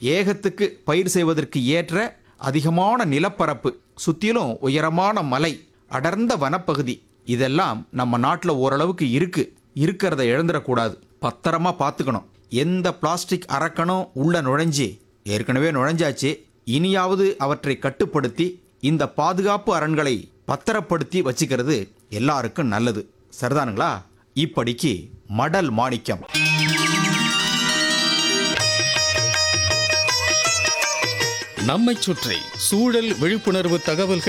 ஏகத்துக்கு பயிர் செய்வதற்கு ஏற்ற அதிகமான நிலப்பரப்பு, சுத்திலும் உயரமான மலை, அடர்ந்த வனப்பகுதி, இதெல்லாம் நம்ம நாட்டில் ஓரளவுக்கு இருக்கிறத இழந்துடக்கூடாது. பத்திரமா பார்த்துக்கணும். எந்த பிளாஸ்டிக் அரக்கனும் உள்ள நுழைஞ்சி, ஏற்கனவே நுழைஞ்சாச்சு, இனியாவது அவற்றை கட்டுப்படுத்தி இந்த பாதுகாப்பு அரண்களை பத்திரப்படுத்தி வச்சுக்கிறது எல்லாருக்கும் நல்லது. சரிதானுங்களா? இப்படிக்கு மடல் மாணிக்கம். நம்மைச் சுற்றி சூழல் விழிப்புணர்வு தகவல்கள்